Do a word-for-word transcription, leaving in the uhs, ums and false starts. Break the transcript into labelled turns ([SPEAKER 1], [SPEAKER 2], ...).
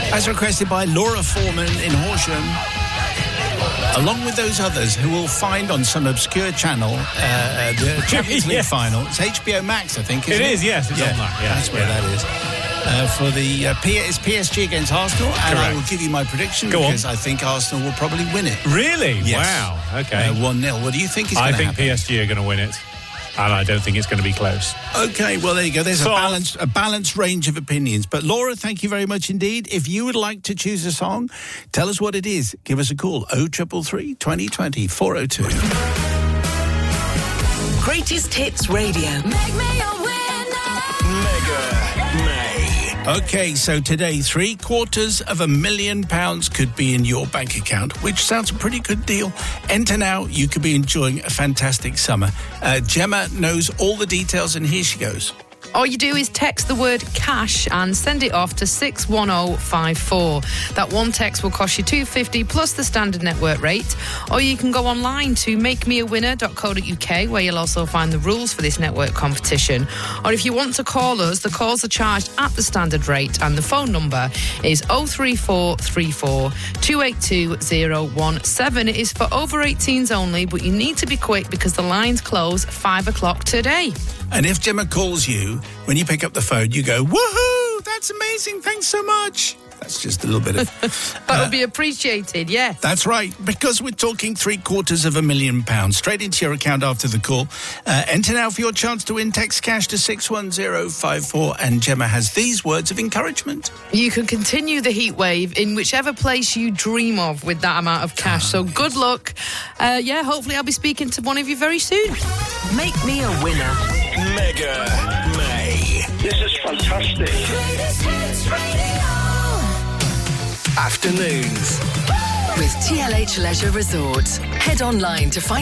[SPEAKER 1] As requested by Laura Foreman in Horsham, along with those others who will find on some obscure channel uh, the Champions League
[SPEAKER 2] yes.
[SPEAKER 1] final. It's H B O Max, I think, isn't
[SPEAKER 2] It
[SPEAKER 1] it?
[SPEAKER 2] is, yes. It's
[SPEAKER 1] yeah,
[SPEAKER 2] on that. Yeah,
[SPEAKER 1] that's where
[SPEAKER 2] yeah.
[SPEAKER 1] that is. Uh, for the uh, P- it's P S G against Arsenal, and
[SPEAKER 2] Correct.
[SPEAKER 1] I will give you my prediction
[SPEAKER 2] Go on.
[SPEAKER 1] because I think Arsenal will probably win it.
[SPEAKER 2] Really?
[SPEAKER 1] Yes.
[SPEAKER 2] Wow. Okay.
[SPEAKER 1] Uh, one nil. What do you think is
[SPEAKER 2] I
[SPEAKER 1] going to
[SPEAKER 2] think
[SPEAKER 1] happen?
[SPEAKER 2] P S G are going to win it, and I don't think it's going to be close.
[SPEAKER 1] Okay, well, there you go. There's
[SPEAKER 2] So-
[SPEAKER 1] a balanced, a balanced range of opinions. But, Laura, thank you very much indeed. If you would like to choose a song, tell us what it is. Give us a call, oh three three, twenty twenty, four oh two.
[SPEAKER 3] Greatest Hits Radio.
[SPEAKER 4] Make me a winner.
[SPEAKER 5] Mega May.
[SPEAKER 1] Okay, so today, three quarters of a million pounds could be in your bank account, which sounds a pretty good deal. Enter now, you could be enjoying a fantastic summer. Uh, Gemma knows all the details, and here she goes.
[SPEAKER 6] All you do is text the word cash and send it off to six one oh five four. That one text will cost you two pounds fifty plus the standard network rate. Or you can go online to make me a winner dot co dot uk, where you'll also find the rules for this network competition. Or if you want to call us, the calls are charged at the standard rate, and the phone number is oh three four three four, two eight two oh one seven. It is for over eighteens only, but you need to be quick because the lines close five o'clock today.
[SPEAKER 1] And if Gemma calls you, when you pick up the phone, you go, woohoo, that's amazing, thanks so much. That's just a little bit of...
[SPEAKER 6] That would be appreciated, yes.
[SPEAKER 1] That's right, because we're talking three quarters of a million pounds straight into your account after the call. Uh, enter now for your chance to win. Text cash to six one oh five four, and Gemma has these words of encouragement.
[SPEAKER 6] You can continue the heat wave in whichever place you dream of with that amount of cash. So good luck. Uh, yeah, hopefully I'll be speaking to one of you very soon.
[SPEAKER 3] Make me a winner.
[SPEAKER 5] Mega May.
[SPEAKER 7] This is fantastic.
[SPEAKER 4] Greatest Hits Radio.
[SPEAKER 5] Afternoons.
[SPEAKER 3] With T L H Leisure Resort. Head online to find